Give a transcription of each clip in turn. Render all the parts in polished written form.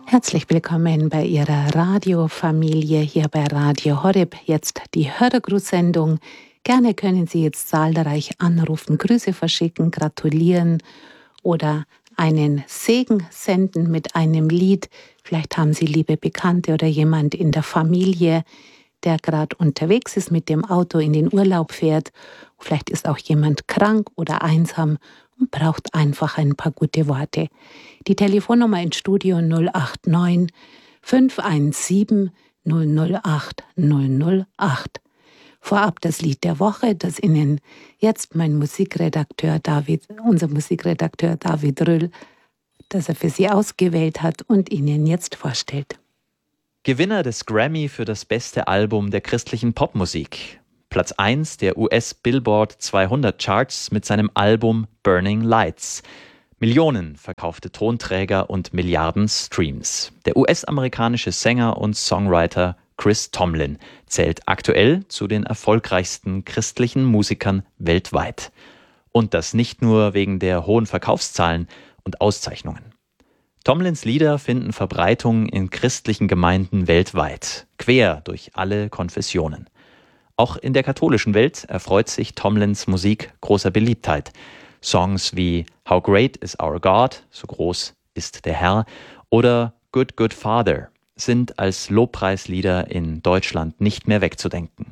Herzlich willkommen bei Ihrer Radiofamilie hier bei Radio Horeb. Jetzt die Hörergrußsendung. Gerne können Sie jetzt zahlreich anrufen, Grüße verschicken, gratulieren oder einen Segen senden mit einem Lied. Vielleicht haben Sie liebe Bekannte oder jemand in der Familie, der gerade unterwegs ist, mit dem Auto in den Urlaub fährt. Vielleicht ist auch jemand krank oder einsam und braucht einfach ein paar gute Worte. Die Telefonnummer ins Studio 089 517 008 008. Vorab das Lied der Woche, das Ihnen jetzt unser Musikredakteur David Röll, das er für Sie ausgewählt hat und Ihnen jetzt vorstellt. Gewinner des Grammy für das beste Album der christlichen Popmusik. Platz 1 der US-Billboard 200 Charts mit seinem Album Burning Lights. Millionen verkaufte Tonträger und Milliarden Streams. Der US-amerikanische Sänger und Songwriter Chris Tomlin zählt aktuell zu den erfolgreichsten christlichen Musikern weltweit. Und das nicht nur wegen der hohen Verkaufszahlen und Auszeichnungen. Tomlins Lieder finden Verbreitung in christlichen Gemeinden weltweit, quer durch alle Konfessionen. Auch in der katholischen Welt erfreut sich Tomlins Musik großer Beliebtheit. Songs wie How Great is Our God, so groß ist der Herr, oder Good Good Father sind als Lobpreislieder in Deutschland nicht mehr wegzudenken.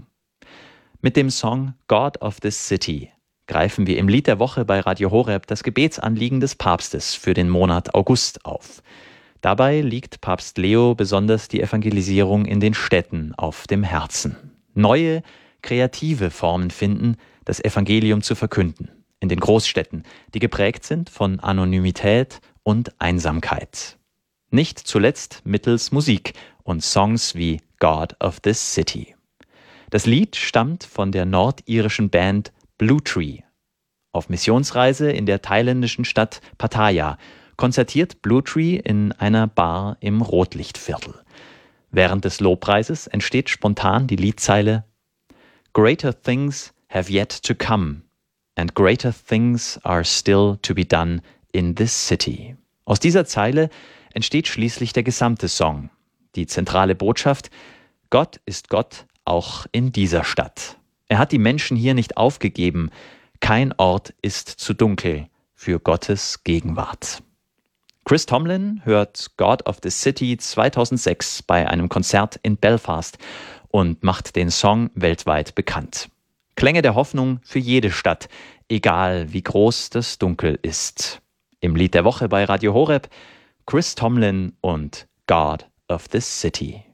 Mit dem Song God of this City greifen wir im Lied der Woche bei Radio Horeb das Gebetsanliegen des Papstes für den Monat August auf. Dabei liegt Papst Leo besonders die Evangelisierung in den Städten auf dem Herzen. Neue, kreative Formen finden, das Evangelium zu verkünden. In den Großstädten, die geprägt sind von Anonymität und Einsamkeit. Nicht zuletzt mittels Musik und Songs wie God of this City. Das Lied stammt von der nordirischen Band Blue Tree. Auf Missionsreise in der thailändischen Stadt Pattaya konzertiert Blue Tree in einer Bar im Rotlichtviertel. Während des Lobpreises entsteht spontan die Liedzeile Greater things have yet to come and greater things are still to be done in this city. Aus dieser Zeile entsteht schließlich der gesamte Song. Die zentrale Botschaft: Gott ist Gott auch in dieser Stadt. Er hat die Menschen hier nicht aufgegeben. Kein Ort ist zu dunkel für Gottes Gegenwart. Chris Tomlin hört God of the City 2006 bei einem Konzert in Belfast und macht den Song weltweit bekannt. Klänge der Hoffnung für jede Stadt, egal wie groß das Dunkel ist. Im Lied der Woche bei Radio Horeb Chris Tomlin und God of the City.